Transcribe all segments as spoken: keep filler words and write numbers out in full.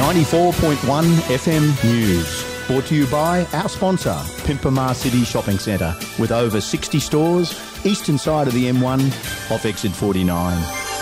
ninety-four point one F M News. Brought to you by our sponsor, Pimpamar City Shopping Centre, with over sixty stores, eastern side of the M one, off exit forty-nine.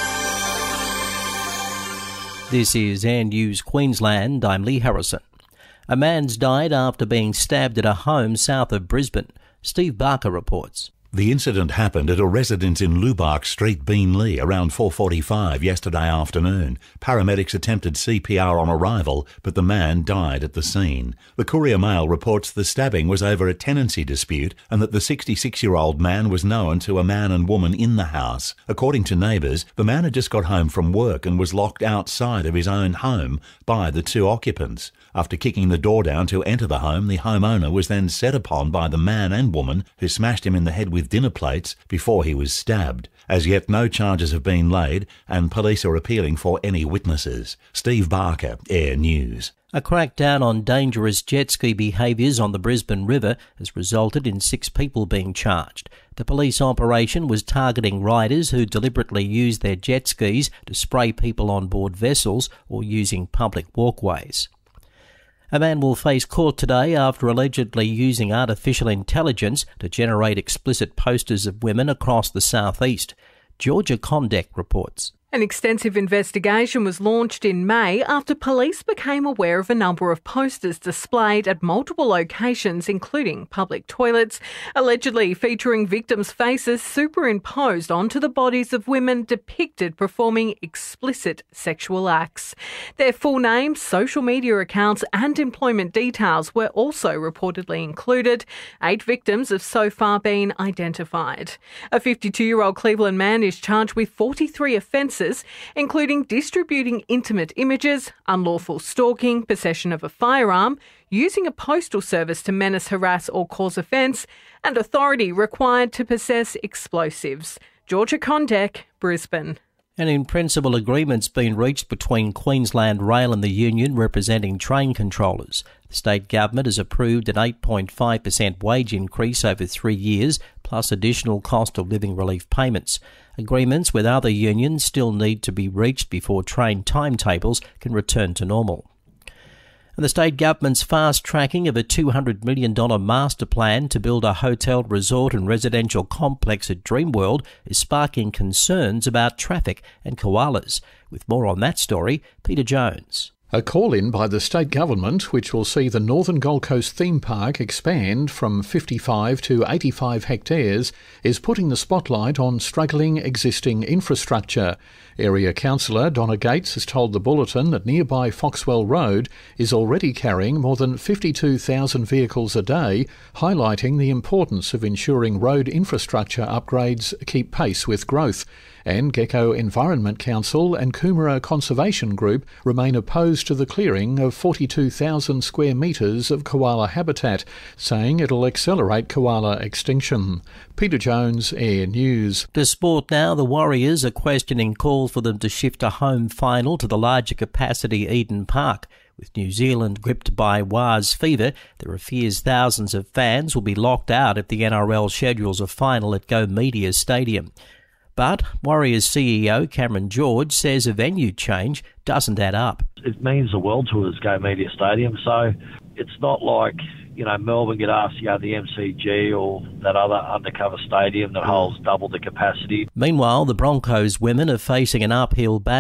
This is Air News Queensland. I'm Lee Harrison. A man's died after being stabbed at a home south of Brisbane. Steve Barker reports. The incident happened at a residence in Lubark Street, Beenleigh, around four forty-five yesterday afternoon. Paramedics attempted C P R on arrival, but the man died at the scene. The Courier Mail reports the stabbing was over a tenancy dispute and that the sixty-six-year-old man was known to a man and woman in the house. According to neighbours, the man had just got home from work and was locked outside of his own home by the two occupants. After kicking the door down to enter the home, the homeowner was then set upon by the man and woman, who smashed him in the head with dinner plates before he was stabbed. As yet, no charges have been laid, and police are appealing for any witnesses. Steve Barker, Air News. A crackdown on dangerous jet ski behaviours on the Brisbane River has resulted in six people being charged. The police operation was targeting riders who deliberately used their jet skis to spray people on board vessels or using public walkways. A man will face court today after allegedly using artificial intelligence to generate explicit posters of women across the southeast. Georgia Condek reports. An extensive investigation was launched in May after police became aware of a number of posters displayed at multiple locations, including public toilets, allegedly featuring victims' faces superimposed onto the bodies of women depicted performing explicit sexual acts. Their full names, social media accounts and employment details were also reportedly included. Eight victims have so far been identified. A fifty-two-year-old Cleveland man is charged with forty-three offences, including distributing intimate images, unlawful stalking, possession of a firearm, using a postal service to menace, harass or cause offence, and authority required to possess explosives. Georgia Condek, Brisbane. An in-principle agreement's been reached between Queensland Rail and the union representing train controllers. The state government has approved an eight point five percent wage increase over three years, plus additional cost of living relief payments. Agreements with other unions still need to be reached before train timetables can return to normal. And the state government's fast-tracking of a two hundred million dollars master plan to build a hotel, resort and residential complex at Dreamworld is sparking concerns about traffic and koalas. With more on that story, Peter Jones. A call-in by the state government, which will see the Northern Gold Coast theme park expand from fifty-five to eighty-five hectares, is putting the spotlight on struggling existing infrastructure. Area Councillor Donna Gates has told the Bulletin that nearby Foxwell Road is already carrying more than fifty-two thousand vehicles a day, highlighting the importance of ensuring road infrastructure upgrades keep pace with growth. And Gecko Environment Council and Coomera Conservation Group remain opposed to the clearing of forty-two thousand square metres of koala habitat, saying it'll accelerate koala extinction. Peter Jones, Air News. To sport now, the Warriors are questioning calls for them to shift a home final to the larger capacity Eden Park. With New Zealand gripped by Waz fever, there are fears thousands of fans will be locked out if the N R L schedules a final at Go Media Stadium. But Warriors C E O Cameron George says a venue change doesn't add up. It means the world to us, Go Media Stadium, so it's not like, you know, Melbourne get asked to go to the M C G or that other undercover stadium that holds double the capacity. Meanwhile, the Broncos women are facing an uphill battle